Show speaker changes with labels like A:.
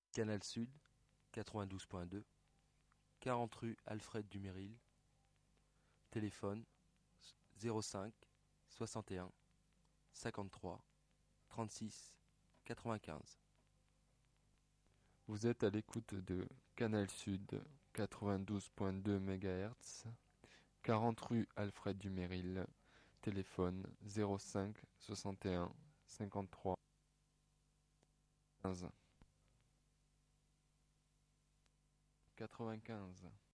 A: Canal Sud, 92.2, 40 rue Alfred Duménil, téléphone 05 61 53 36 95.
B: Vous êtes à l'écoute de Canal Sud 92.2 MHz, 40 rue Alfred Duménil, téléphone 05 61 53 15 95.